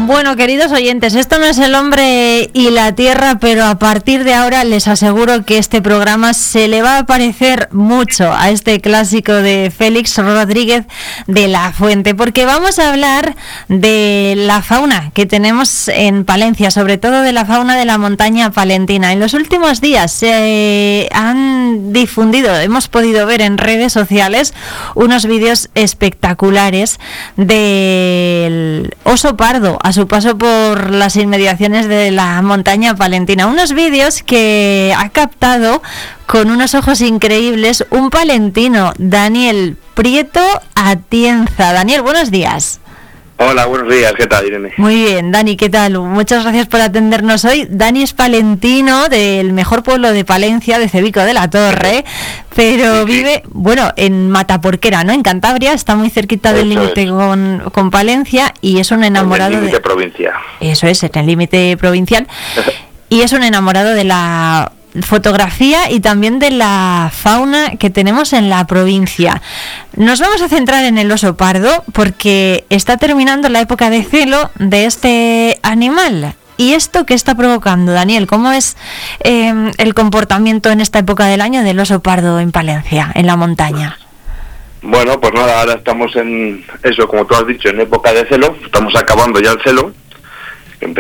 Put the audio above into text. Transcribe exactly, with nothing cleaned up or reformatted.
Bueno, queridos oyentes, esto no es El hombre y la tierra, pero a partir de ahora les aseguro que este programa se le va a parecer mucho a este clásico de Félix Rodríguez de la Fuente, porque vamos a hablar de la fauna que tenemos en Palencia, sobre todo de la fauna de la montaña palentina. En los últimos días se han difundido, hemos podido ver en redes sociales unos vídeos espectaculares del oso pardo a su paso por las inmediaciones de la montaña palentina. Unos vídeos que ha captado con unos ojos increíbles un palentino, Daniel Prieto Atienza. Daniel, buenos días. Hola, buenos días, ¿qué tal, Irene? Muy bien, Dani, ¿qué tal? Muchas gracias por atendernos hoy. Dani es palentino del mejor pueblo de Palencia, de Cebico de la Torre, pero sí, vive, sí. bueno, en Mataporquera, ¿no? En Cantabria, está muy cerquita del límite con, con Palencia y es un enamorado en el límite de... provincia. Eso es, en el límite provincial. Y es un enamorado de la fotografía y también de la fauna que tenemos en la provincia. Nos vamos a centrar en el oso pardo porque está terminando la época de celo de este animal. ¿Y esto qué está provocando, Daniel? ¿Cómo es eh, el comportamiento en esta época del año del oso pardo en Palencia, en la montaña? Bueno, pues nada, ahora estamos en eso, como tú has dicho, en época de celo, estamos acabando ya el celo.